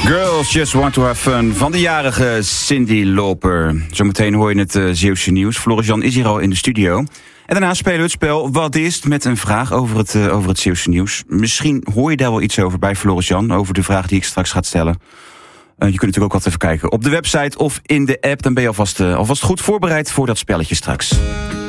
Girls Just Want To Have Fun van de jarige Cyndi Lauper. Zometeen hoor je het Zeeuwse nieuws. Floris-Jan is hier al in de studio. En daarna spelen we het spel Wat is het? Met een vraag over het Zeeuwse nieuws. Misschien hoor je daar wel iets over bij Floris-Jan, over de vraag die ik straks ga stellen. Je kunt natuurlijk ook altijd even kijken op de website of in de app. Dan ben je alvast goed voorbereid voor dat spelletje straks.